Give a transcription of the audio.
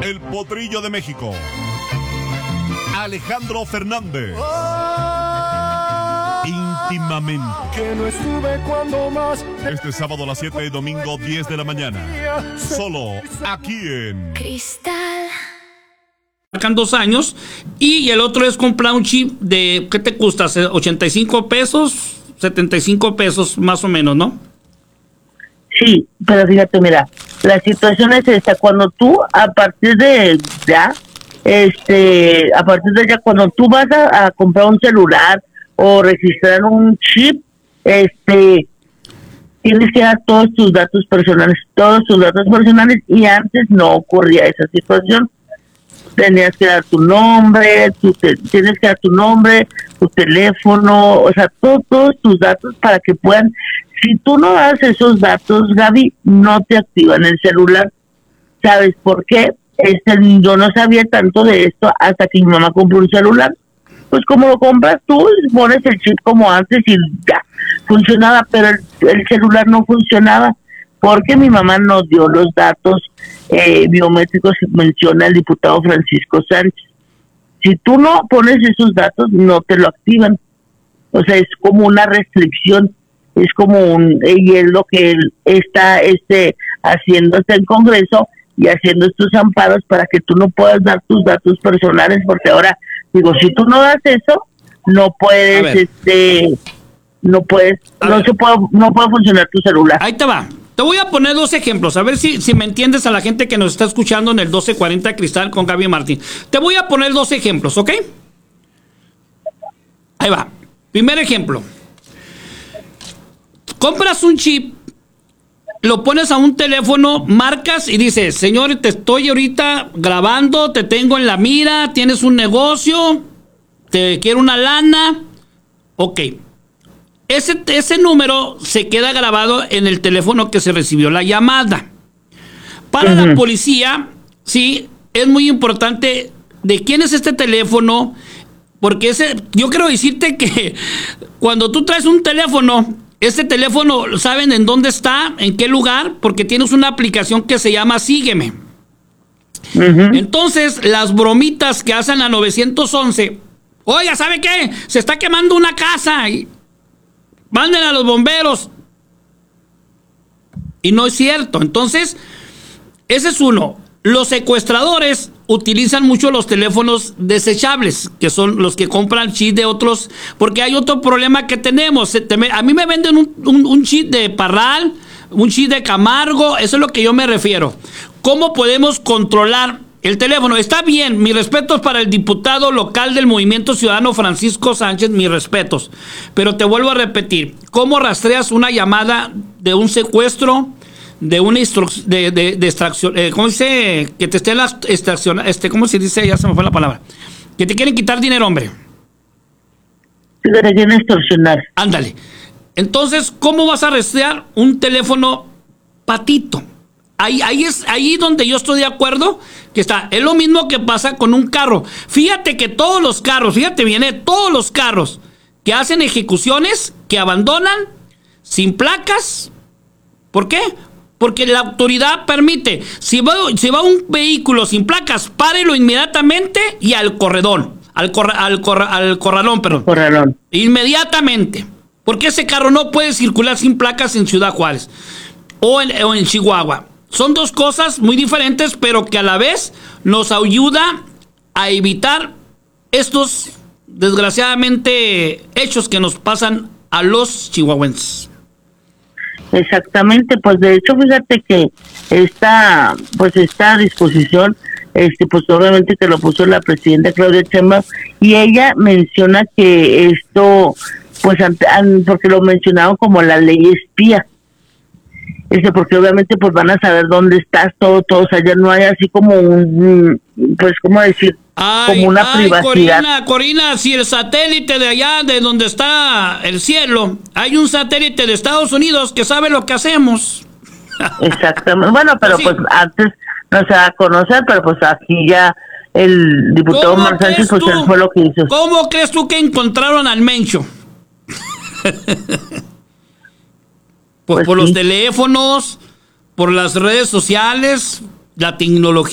El potrillo de México, Alejandro Fernández. Íntimamente. Que no estuve cuando más. Este sábado a las 7 y domingo 10 de la mañana. Solo aquí en Cristal. Marcan 2 años. Y el otro es comprar un chip de, ¿qué te cuesta? 85 pesos, 75 pesos más o menos, ¿no? Sí, pero fíjate, mira, la situación es esta: cuando tú, a partir de ya, cuando tú vas a comprar un celular o registrar un chip, tienes que dar todos tus datos personales, y antes no ocurría esa situación. Tenías que dar tu nombre, tienes que dar tu nombre, tu teléfono, o sea, todos tus datos para que puedan. Si tú no das esos datos, Gaby, no te activan el celular. ¿Sabes por qué? Yo no sabía tanto de esto hasta que mi mamá compró un celular. Pues como lo compras tú, pones el chip como antes y ya, funcionaba, pero el celular no funcionaba porque mi mamá nos dio los datos biométricos que menciona el diputado Francisco Sánchez. Si tú no pones esos datos, no te lo activan. O sea, es como una restricción, es como y es lo que él está haciendo hasta en Congreso y haciendo estos amparos para que tú no puedas dar tus datos personales, porque ahora, digo, si tú no das eso, no puedes, no puede funcionar tu celular. Ahí te va. Te voy a poner 2 ejemplos, a ver si me entiendes, a la gente que nos está escuchando en el 1240 Cristal con Gaby Martín. Te voy a poner 2 ejemplos, ¿ok? Ahí va. Primer ejemplo. Compras un chip, lo pones a un teléfono, marcas y dices: señor, te estoy ahorita grabando, te tengo en la mira, tienes un negocio, te quiero una lana. Ok. Ese número se queda grabado en el teléfono que se recibió la llamada. Para la policía, sí, es muy importante de quién es este teléfono, porque yo quiero decirte que cuando tú traes un teléfono, este teléfono saben en dónde está, en qué lugar, porque tienes una aplicación que se llama Sígueme. Entonces, las bromitas que hacen a 911, oiga, ¿sabe qué? Se está quemando una casa y manden a los bomberos. Y no es cierto. Entonces, ese es uno. Los secuestradores utilizan mucho los teléfonos desechables, que son los que compran chip de otros, porque hay otro problema que tenemos. A mí me venden un chip de Parral, un chip de Camargo, eso es lo que yo me refiero. ¿Cómo podemos controlar el teléfono? Está bien, mis respetos para el diputado local del Movimiento Ciudadano Francisco Sánchez, mis respetos. Pero te vuelvo a repetir, ¿cómo rastreas una llamada de un secuestro, de una extracción, ¿cómo dice? Que te estén las extracción, ¿cómo se dice? Ya se me fue la palabra. Que te quieren quitar dinero, hombre. Que te quieren extorsionar. Ándale. Entonces, ¿cómo vas a rastrear un teléfono patito? Ahí es donde yo estoy de acuerdo que está. Es lo mismo que pasa con un carro. Fíjate que todos los carros, todos los carros que hacen ejecuciones, que abandonan sin placas. ¿Por qué? Porque la autoridad permite. Si va un vehículo sin placas, párelo inmediatamente y al corralón. Inmediatamente. Porque ese carro no puede circular sin placas en Ciudad Juárez o en Chihuahua. Son 2 cosas muy diferentes, pero que a la vez nos ayuda a evitar estos, desgraciadamente, hechos que nos pasan a los chihuahuenses. Exactamente, pues de hecho, fíjate que esta disposición, pues obviamente que lo puso la presidenta Claudia Sheinbaum, y ella menciona que esto, pues porque lo mencionaron como la ley espía. Porque obviamente pues van a saber dónde estás, todos allá, no hay así como pues, ¿cómo decir? Como una privacidad. Corina, si el satélite de allá, de donde está el cielo, hay un satélite de Estados Unidos que sabe lo que hacemos. Exactamente. Bueno, pero pues antes no se va a conocer, pero pues aquí ya el diputado Omar Sánchez, pues él fue lo que hizo. ¿Cómo crees tú que encontraron al Mencho? Pues por los teléfonos, por las redes sociales, la tecnología.